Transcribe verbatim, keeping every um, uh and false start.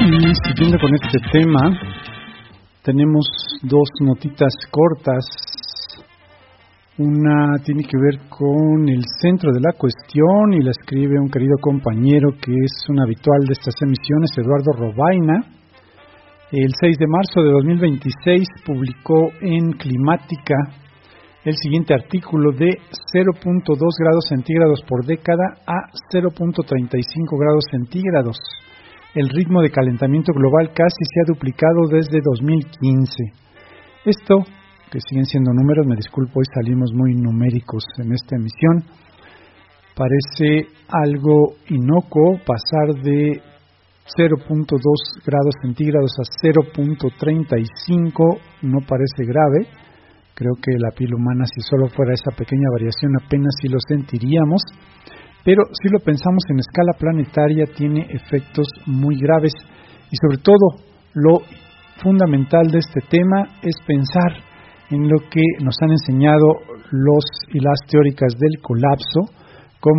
Y siguiendo con este tema, tenemos dos notitas cortas. Una tiene que ver con el centro de la cuestión y la escribe un querido compañero que es un habitual de estas emisiones, Eduardo Robaina. El seis de marzo de dos mil veintiséis publicó en Climática el siguiente artículo de cero punto dos grados centígrados por década a cero punto treinta y cinco grados centígrados. El ritmo de calentamiento global casi se ha duplicado desde dos mil quince. Esto, que siguen siendo números, me disculpo, hoy salimos muy numéricos en esta emisión, parece algo inocuo pasar de cero punto dos grados centígrados a cero punto treinta y cinco, no parece grave. Creo que la piel humana, si solo fuera esa pequeña variación, apenas sí lo sentiríamos. Pero si lo pensamos en escala planetaria, tiene efectos muy graves. Y sobre todo, lo fundamental de este tema es pensar en lo que nos han enseñado los y las teóricas del colapso,